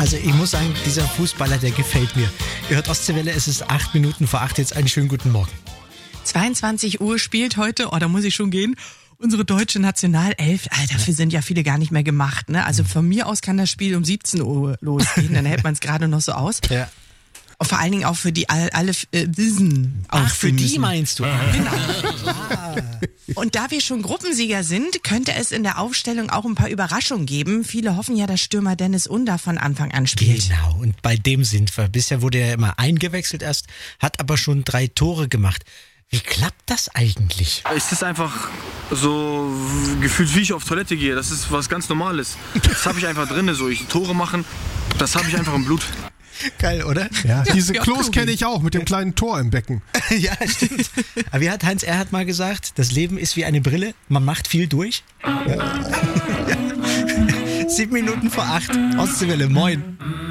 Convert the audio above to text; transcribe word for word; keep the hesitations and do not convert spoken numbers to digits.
Also ich muss sagen, dieser Fußballer, der gefällt mir. Ihr hört Ostseewelle, es ist acht Minuten vor acht, jetzt einen schönen guten Morgen. zweiundzwanzig Uhr spielt heute, oh, da muss ich schon gehen, unsere deutsche Nationalelf. Alter, dafür sind ja viele gar nicht mehr gemacht, ne? Also von mir aus kann das Spiel um siebzehn Uhr losgehen, dann hält man es gerade noch so aus. Ja. Und vor allen Dingen auch für die all- alle äh, Wissen. Ach, für die müssen. meinst du? Genau. Und da wir schon Gruppensieger sind, könnte es in der Aufstellung auch ein paar Überraschungen geben. Viele hoffen ja, dass Stürmer Dennis Undaff von Anfang an spielt. Genau, und bei dem sind wir. Bisher wurde er immer eingewechselt erst, hat aber schon drei Tore gemacht. Wie klappt das eigentlich? Es ist einfach so gefühlt, wie ich auf Toilette gehe. Das ist was ganz Normales. Das habe ich einfach drin, so ich Tore machen, das habe ich einfach im Blut. Geil, oder? Ja, diese ja, Klos cool. kenne ich auch mit dem kleinen Tor im Becken. Ja, stimmt. Aber wie hat Heinz Erhardt mal gesagt, das Leben ist wie eine Brille, man macht viel durch. Ja. Sieben Minuten vor acht, Ostseewelle, moin.